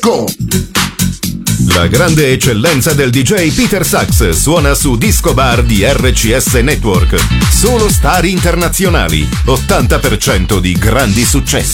Go! La grande eccellenza del DJ Peter Sax suona su Disco Bar di RCS Network. Solo star internazionali, 80% di grandi successi.